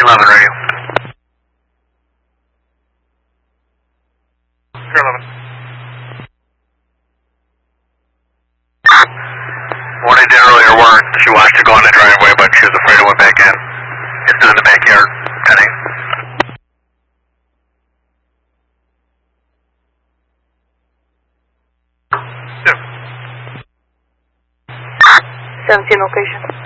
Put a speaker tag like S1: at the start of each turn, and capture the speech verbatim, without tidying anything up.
S1: eleven radio. eleven. What I did earlier worked. She watched it go in the driveway, but she was afraid it went back in. It's still in the backyard, ten eight.
S2: seventeen location.